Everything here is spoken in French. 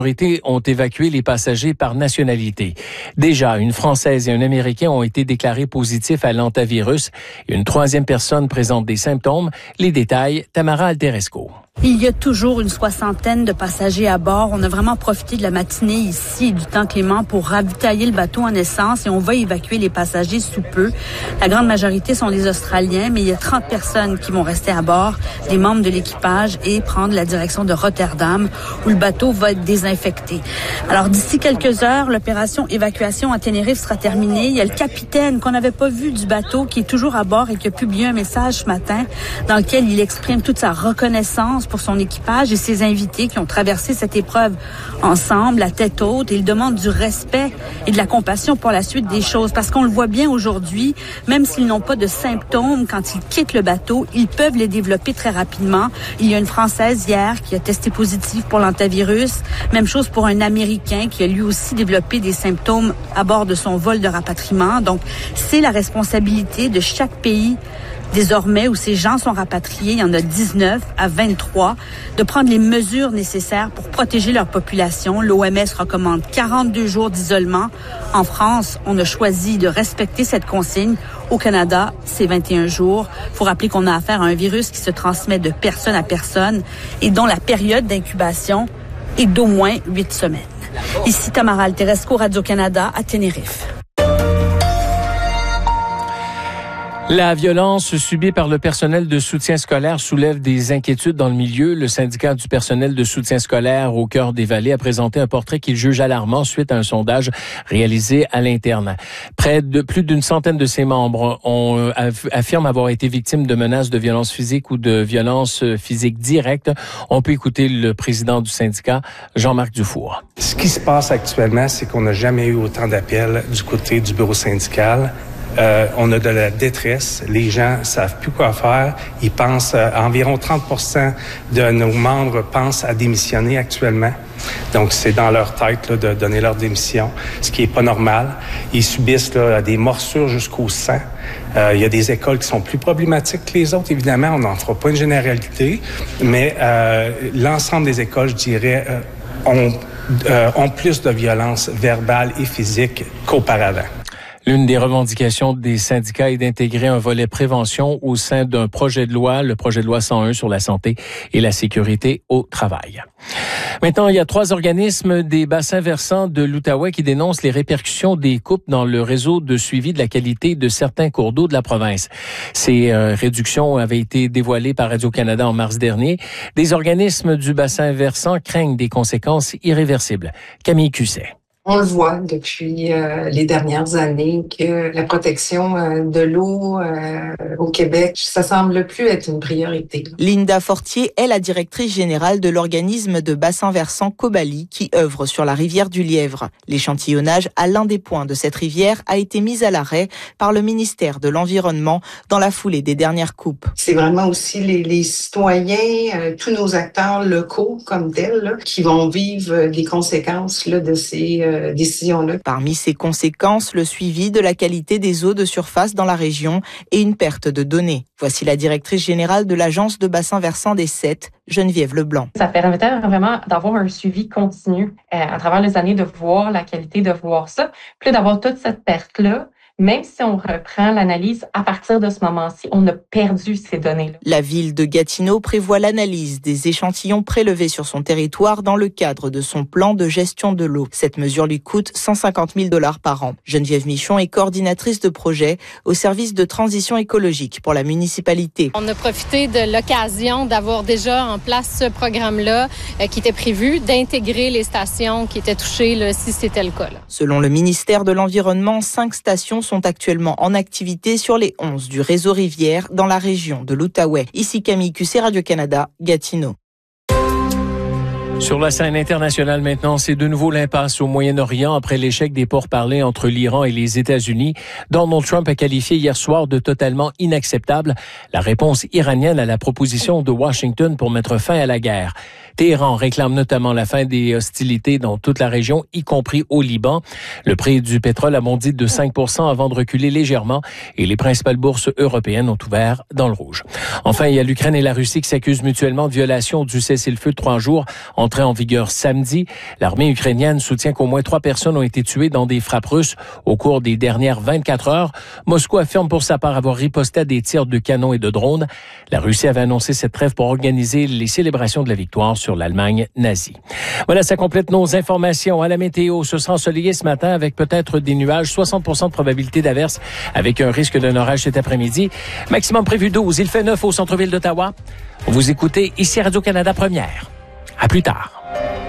autorités ont évacué les passagers par nationalité. Déjà, une Française et un Américain ont été déclarés positifs à l'hantavirus. Une troisième personne présente des symptômes. Les détails, Tamara Alteresco. Il y a toujours une soixantaine de passagers à bord. On a vraiment profité de la matinée ici et du temps clément pour ravitailler le bateau en essence et on va évacuer les passagers sous peu. La grande majorité sont des Australiens, mais il y a 30 personnes qui vont rester à bord, des membres de l'équipage, et prendre la direction de Rotterdam où le bateau va être désinfecté. Alors d'ici quelques heures, l'opération évacuation à Tenerife sera terminée. Il y a le capitaine qu'on n'avait pas vu du bateau qui est toujours à bord et qui a publié un message ce matin dans lequel il exprime toute sa reconnaissance pour son équipage et ses invités qui ont traversé cette épreuve ensemble, à tête haute. Et il demande du respect et de la compassion pour la suite des choses. Parce qu'on le voit bien aujourd'hui, même s'ils n'ont pas de symptômes, quand ils quittent le bateau, ils peuvent les développer très rapidement. Il y a une Française hier qui a testé positif pour l'hantavirus. Même chose pour un Américain qui a lui aussi développé des symptômes à bord de son vol de rapatriement. Donc, c'est la responsabilité de chaque pays désormais où ces gens sont rapatriés, il y en a 19 à 23, de prendre les mesures nécessaires pour protéger leur population. L'OMS recommande 42 jours d'isolement. En France, on a choisi de respecter cette consigne. Au Canada, c'est 21 jours. Il faut rappeler qu'on a affaire à un virus qui se transmet de personne à personne et dont la période d'incubation est d'au moins 8 semaines. Ici Tamara Alteresco, Radio-Canada, à Tenerife. La violence subie par le personnel de soutien scolaire soulève des inquiétudes dans le milieu. Le syndicat du personnel de soutien scolaire au cœur des Vallées a présenté un portrait qu'il juge alarmant suite à un sondage réalisé à l'interne. Plus d'une centaine de ses membres affirment avoir été victimes de menaces de violence physique ou de violence physique directe. On peut écouter le président du syndicat, Jean-Marc Dufour. Ce qui se passe actuellement, c'est qu'on n'a jamais eu autant d'appels du côté du bureau syndical. On a de la détresse. Les gens savent plus quoi faire. Ils pensent, environ 30% de nos membres pensent à démissionner actuellement. Donc, c'est dans leur tête là, de donner leur démission, ce qui est pas normal. Ils subissent là, des morsures jusqu'au sang. Il y a des écoles qui sont plus problématiques que les autres. Évidemment, on n'en fera pas une généralité, mais l'ensemble des écoles, je dirais, ont plus de violence verbale et physique qu'auparavant. L'une des revendications des syndicats est d'intégrer un volet prévention au sein d'un projet de loi, le projet de loi 101 sur la santé et la sécurité au travail. Maintenant, il y a 3 organismes des bassins versants de l'Outaouais qui dénoncent les répercussions des coupes dans le réseau de suivi de la qualité de certains cours d'eau de la province. Ces réductions avaient été dévoilées par Radio-Canada en mars dernier. Des organismes du bassin versant craignent des conséquences irréversibles. Camille Cusset. On le voit depuis les dernières années que la protection de l'eau au Québec, ça semble plus être une priorité. Linda Fortier est la directrice générale de l'organisme de bassin versant Cobali qui œuvre sur la rivière du Lièvre. L'échantillonnage à l'un des points de cette rivière a été mis à l'arrêt par le ministère de l'Environnement dans la foulée des dernières coupes. C'est vraiment aussi les citoyens, tous nos acteurs locaux comme tels, là, qui vont vivre des conséquences là, de ces décisions-là. Parmi ces conséquences, le suivi de la qualité des eaux de surface dans la région et une perte de données. Voici la directrice générale de l'agence de bassin versant des Sept, Geneviève Leblanc. Ça permettait vraiment d'avoir un suivi continu à travers les années, de voir la qualité, de voir ça, puis d'avoir toute cette perte-là. Même si on reprend l'analyse, à partir de ce moment-ci, on a perdu ces données-là. La ville de Gatineau prévoit l'analyse des échantillons prélevés sur son territoire dans le cadre de son plan de gestion de l'eau. Cette mesure lui coûte 150 000 $ par an. Geneviève Michon est coordinatrice de projet au service de transition écologique pour la municipalité. On a profité de l'occasion d'avoir déjà en place ce programme-là qui était prévu, d'intégrer les stations qui étaient touchées là, si c'était le cas. Là. Selon le ministère de l'Environnement, 5 stations sont actuellement en activité sur les 11 du réseau rivière dans la région de l'Outaouais. Ici Camille Cusset, Radio-Canada, Gatineau. Sur la scène internationale maintenant, c'est de nouveau l'impasse au Moyen-Orient après l'échec des pourparlers entre l'Iran et les États-Unis. Donald Trump a qualifié hier soir de totalement inacceptable la réponse iranienne à la proposition de Washington pour mettre fin à la guerre. Téhéran réclame notamment la fin des hostilités dans toute la région, y compris au Liban. Le prix du pétrole a bondi de 5% avant de reculer légèrement et les principales bourses européennes ont ouvert dans le rouge. Enfin, il y a l'Ukraine et la Russie qui s'accusent mutuellement de violation du cessez-le-feu de 3 jours entre entrée en vigueur samedi. L'armée ukrainienne soutient qu'au moins 3 personnes ont été tuées dans des frappes russes au cours des dernières 24 heures. Moscou affirme pour sa part avoir riposté à des tirs de canons et de drones. La Russie avait annoncé cette trêve pour organiser les célébrations de la victoire sur l'Allemagne nazie. Voilà, ça complète nos informations. À la météo, ce sera ensoleillé ce matin avec peut-être des nuages, 60% de probabilité d'averse avec un risque d'un orage cet après-midi. Maximum prévu 12. Il fait 9 au centre-ville d'Ottawa. Vous écoutez ici Radio-Canada Première. À plus tard.